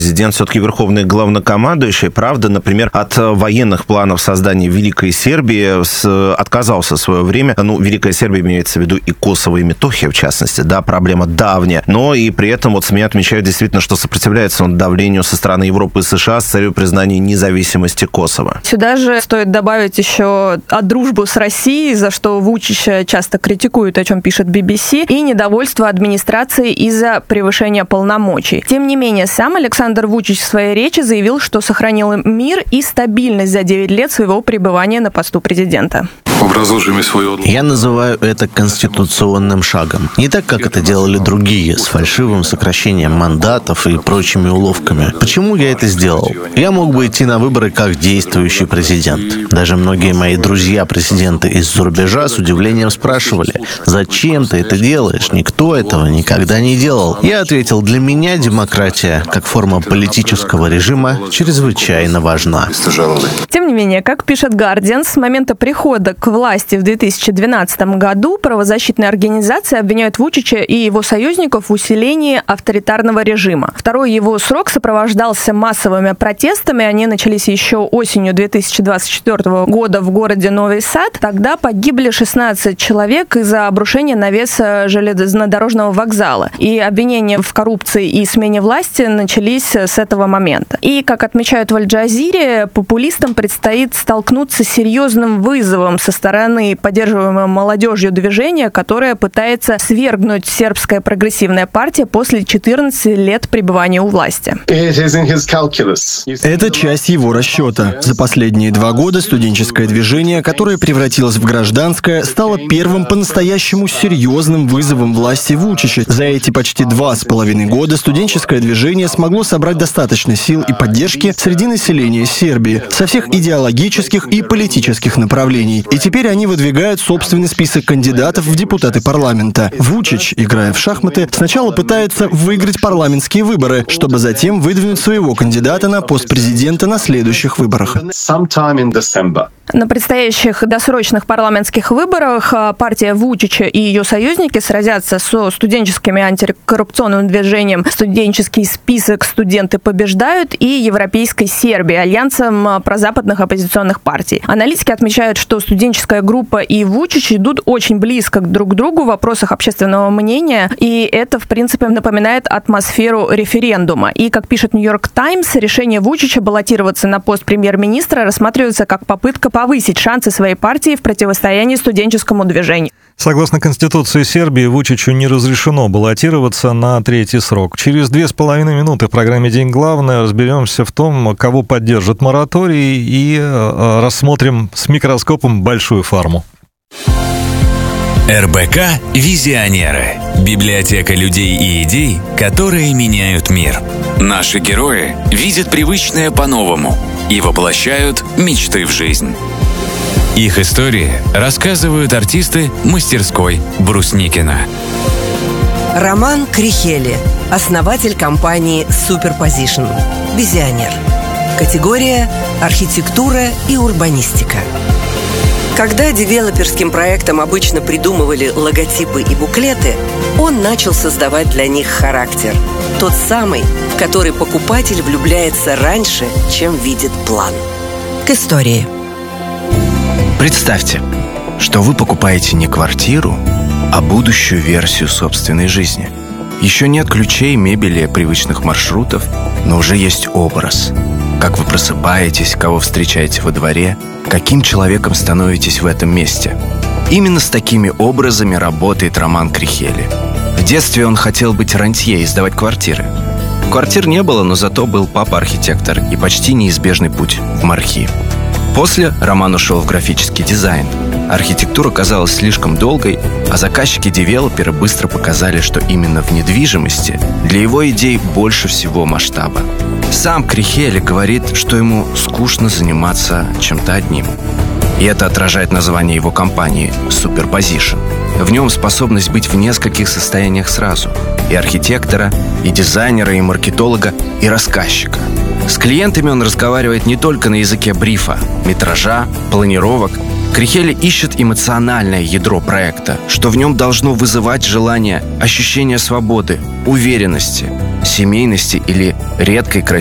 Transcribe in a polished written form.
Президент все-таки верховный главнокомандующий. Правда, например, от военных планов создания Великой Сербии отказался в свое время. Великая Сербия имеется в виду и Косово, и Метохия, в частности, да, проблема давняя. Но и при этом вот СМИ отмечают действительно, что сопротивляется он давлению со стороны Европы и США с целью признания независимости Косово. Сюда же стоит добавить еще дружбу с Россией, за что Вучич часто критикует, о чем пишет BBC, и недовольство администрации из-за превышения полномочий. Тем не менее, сам Александр Вучич в своей речи заявил, что сохранил мир и стабильность за 9 лет своего пребывания на посту президента. Я называю это конституционным шагом. Не так, как это делали другие, с фальшивым сокращением мандатов и прочими уловками. Почему я это сделал? Я мог бы идти на выборы как действующий президент. Даже многие мои друзья-президенты из-за рубежа с удивлением спрашивали: «Зачем ты это делаешь? Никто этого никогда не делал». Я ответил: для меня демократия, как форма политического режима, чрезвычайно важна. Тем не менее, как пишет Guardian, с момента прихода к власти в 2012 году правозащитные организации обвиняют Вучича и его союзников в усилении авторитарного режима. Второй его срок сопровождался массовыми протестами. Они начались еще осенью 2024 года в городе Новый Сад. Тогда погибли 16 человек из-за обрушения навеса железнодорожного вокзала. И обвинения в коррупции и смене власти начались с этого момента. И, как отмечают в Аль-Джазире, популистам предстоит столкнуться с серьезным вызовом со стороны поддерживаемого молодежью движения, которое пытается свергнуть сербская прогрессивная партия после 14 лет пребывания у власти. Это часть его расчета. За последние 2 года студенческое движение, которое превратилось в гражданское, стало первым по-настоящему серьезным вызовом власти Вучича. За эти почти 2,5 года студенческое движение смогло собрать достаточно сил и поддержки среди населения Сербии со всех идеологических и политических направлений. И теперь они выдвигают собственный список кандидатов в депутаты парламента. Вучич, играя в шахматы, сначала пытается выиграть парламентские выборы, чтобы затем выдвинуть своего кандидата на пост президента на следующих выборах. На предстоящих досрочных парламентских выборах партия Вучича и ее союзники сразятся со студенческим антикоррупционным движением «Студенческий список. Студенты побеждают» и Европейской Сербией, альянсом прозападных оппозиционных партий. Аналитики отмечают, что студенческая группа и Вучич идут очень близко друг к другу в вопросах общественного мнения, и это, в принципе, напоминает атмосферу референдума. И, как пишет Нью-Йорк Таймс, решение Вучича баллотироваться на пост премьер-министра рассматривается как попытка повысить шансы своей партии в противостоянии студенческому движению. Согласно Конституции Сербии, Вучичу не разрешено баллотироваться на 3-й срок. Через 2,5 минуты в программе «День главное» разберемся в том, кого поддержит мораторий, и рассмотрим с микроскопом большую фарму. РБК «Визионеры». Библиотека людей и идей, которые меняют мир. Наши герои видят привычное по-новому и воплощают мечты в жизнь. Их истории рассказывают артисты мастерской Брусникина. Роман Крихели, основатель компании Superposition, визионер. Категория «Архитектура и урбанистика». Когда девелоперским проектам обычно придумывали логотипы и буклеты, он начал создавать для них характер. Тот самый, в который покупатель влюбляется раньше, чем видит план. К истории. Представьте, что вы покупаете не квартиру, а будущую версию собственной жизни. Еще нет ключей, мебели, привычных маршрутов, но уже есть образ. Как вы просыпаетесь, кого встречаете во дворе, каким человеком становитесь в этом месте. Именно с такими образами работает Роман Крихели. В детстве он хотел быть рантье и сдавать квартиры. Квартир не было, но зато был папа-архитектор и почти неизбежный путь в Мархи. После Роман ушел в графический дизайн. Архитектура казалась слишком долгой, а заказчики-девелоперы быстро показали, что именно в недвижимости для его идей больше всего масштаба. Сам Крихели говорит, что ему скучно заниматься чем-то одним. И это отражает название его компании Superposition. В нем способность быть в нескольких состояниях сразу. И архитектора, и дизайнера, и маркетолога, и рассказчика. С клиентами он разговаривает не только на языке брифа, метража, планировок, Крихели ищет эмоциональное ядро проекта, что в нем должно вызывать желание, ощущение свободы, уверенности, семейности или редкой красоты.